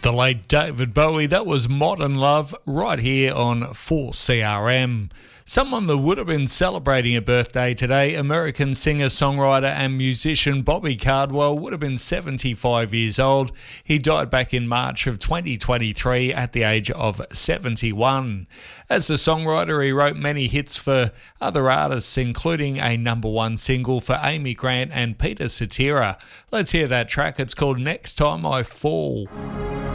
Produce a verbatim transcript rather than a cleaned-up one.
The late David Bowie, that was Modern Love right here on four C R M. Someone that would have been celebrating a birthday today, American singer, songwriter and musician Bobby Caldwell would have been seventy-five years old. He died back in March of twenty twenty-three at the age of seventy-one. As a songwriter, he wrote many hits for other artists, including a number one single for Amy Grant and Peter Cetera. Let's hear that track. It's called Next Time I Fall.